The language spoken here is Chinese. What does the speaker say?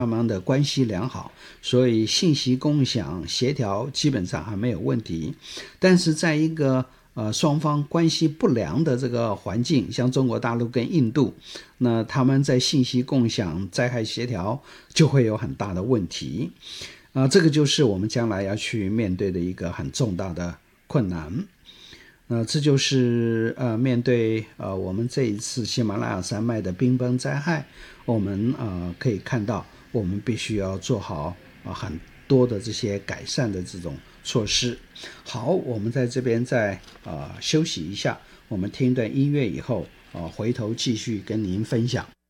慢慢的关系良好，所以信息共享协调基本上还没有问题。但是在一个双方关系不良的这个环境，像中国大陆跟印度，那他们在信息共享、灾害协调就会有很大的问题。这个就是我们将来要去面对的一个很重大的困难。这就是面对我们这一次喜马拉雅山脉的冰崩灾害，我们可以看到，我们必须要做好很多的这些改善的这种措施。好，我们在这边再休息一下，我们听一段音乐以后回头继续跟您分享。